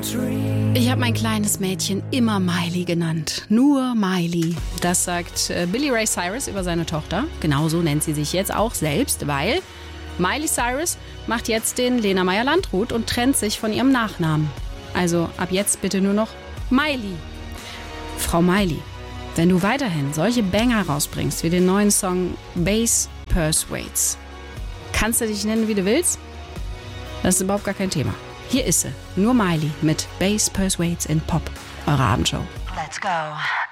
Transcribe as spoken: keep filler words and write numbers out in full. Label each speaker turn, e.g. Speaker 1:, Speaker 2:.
Speaker 1: Ich habe mein kleines Mädchen immer Miley genannt. Nur Miley. Das sagt äh, Billy Ray Cyrus über seine Tochter. Genauso nennt sie sich jetzt auch selbst, weil Miley Cyrus macht jetzt den Lena Meyer-Landrut und trennt sich von ihrem Nachnamen. Also ab jetzt bitte nur noch Miley. Frau Miley, wenn du weiterhin solche Banger rausbringst wie den neuen Song Bass Persuades, kannst du dich nennen, wie du willst? Das ist überhaupt gar kein Thema. Hier ist sie, nur Miley mit Bass Persuades in Pop, eure Abendshow.
Speaker 2: Let's go.